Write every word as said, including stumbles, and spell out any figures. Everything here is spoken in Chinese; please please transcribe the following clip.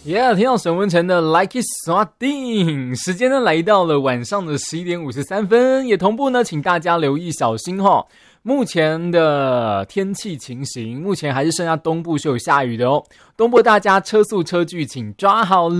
耶、yeah, 听到沈文成的 Like It 刷定，时间呢来到了晚上的十一点五十三分，也同步呢请大家留意小心齁。目前的天气情形，目前还是剩下东部是有下雨的哦。东部大家车速车距请抓好